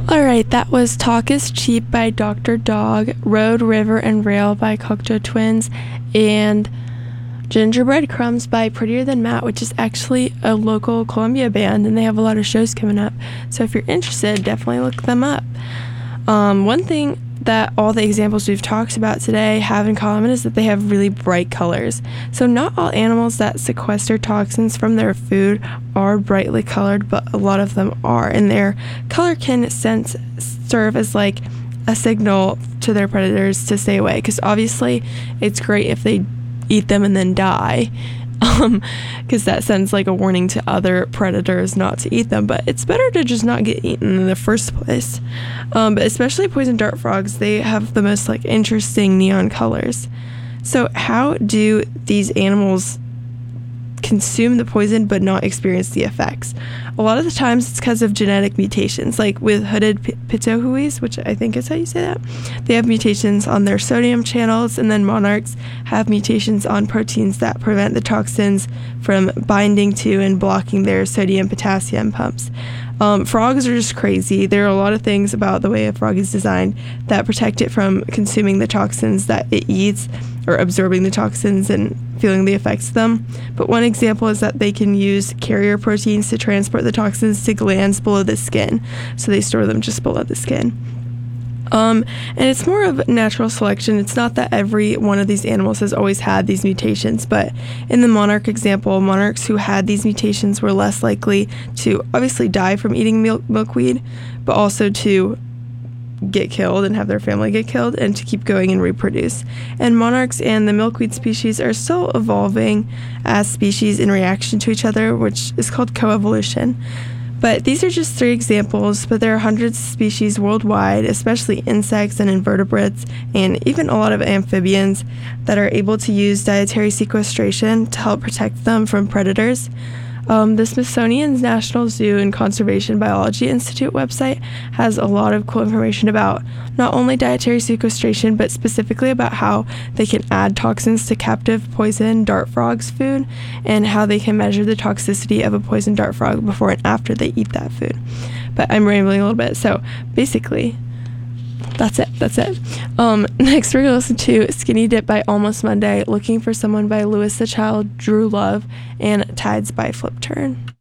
Alright, that was Talk is Cheap by Dr. Dog, Road, River, and Rail by Cocteau Twins, and Gingerbread Crumbs by Prettier Than Matt, which is actually a local Columbia band, and they have a lot of shows coming up. So if you're interested, definitely look them up. One thing that all the examples we've talked about today have in common is that they have really bright colors. So not all animals that sequester toxins from their food are brightly colored, but a lot of them are, and their color can serve as like a signal to their predators to stay away, because obviously it's great if they eat them and then die, because that sends like a warning to other predators not to eat them, but it's better to just not get eaten in the first place. But especially poison dart frogs, they have the most like interesting neon colors. So how do these animals consume the poison but not experience the effects? A lot of the times it's because of genetic mutations, like with hooded pitohuis, which I think is how you say that. They have mutations on their sodium channels, and then monarchs have mutations on proteins that prevent the toxins from binding to and blocking their sodium-potassium pumps. Frogs are just crazy. There are a lot of things about the way a frog is designed that protect it from consuming the toxins that it eats, or absorbing the toxins and feeling the effects of them. But one example is that they can use carrier proteins to transport the toxins to glands below the skin. So they store them just below the skin. And it's more of natural selection. It's not that every one of these animals has always had these mutations, but in the monarch example, monarchs who had these mutations were less likely to obviously die from eating milkweed, but also to get killed and have their family get killed, and to keep going and reproduce. And monarchs and the milkweed species are still evolving as species in reaction to each other, which is called coevolution. But these are just 3 examples, but there are hundreds of species worldwide, especially insects and invertebrates, and even a lot of amphibians that are able to use dietary sequestration to help protect them from predators. The Smithsonian's National Zoo and Conservation Biology Institute website has a lot of cool information about not only dietary sequestration, but specifically about how they can add toxins to captive poison dart frogs' food, and how they can measure the toxicity of a poison dart frog before and after they eat that food. But I'm rambling a little bit, so basically, that's it. Next we're going to listen to Skinny Dip by Almost Monday, Looking for Someone by Louis the Child, Drew Love, and Tides by Flip Turn.